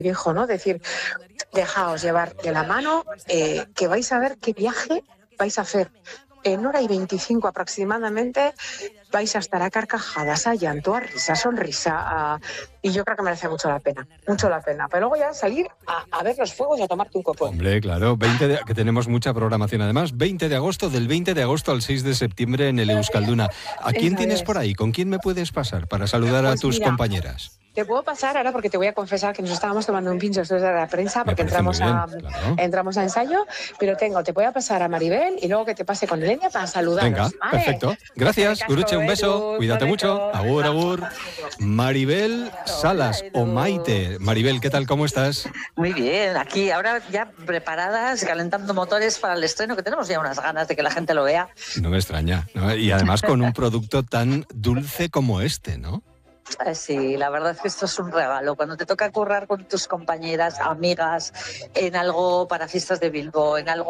viejo, ¿no? Decir, dejaos llevar de la mano, que vais a ver qué viaje vais a hacer. En 1:25 aproximadamente vais a estar a carcajadas, a llanto, a risa, sonrisa, y yo creo que merece mucho la pena. Pero luego ya salir a ver los fuegos y a tomarte un copo. Hombre, claro, que tenemos mucha programación además. 20 de agosto, del 20 de agosto al 6 de septiembre en el Euskalduna. ¿A quién tienes por ahí? ¿Con quién me puedes pasar para saludar a tus compañeras? Te puedo pasar ahora porque te voy a confesar que nos estábamos tomando un pincho después de la prensa porque entramos a ensayo, pero te voy a pasar a Maribel y luego que te pase con Elenia para saludar. Venga, ¿vale? Perfecto. Gracias, Guruche, un beso. Cuídate mucho. Agur, agur. Maribel Salas o Maite. Maribel, ¿qué tal? ¿Cómo estás? Muy bien, aquí ahora ya preparadas, calentando motores para el estreno, que tenemos ya unas ganas de que la gente lo vea. No me extraña, ¿no? Y además con un producto tan dulce como este, ¿no? Sí, la verdad es que esto es un regalo. Cuando te toca currar con tus compañeras, amigas, en algo para fiestas de Bilbo, en algo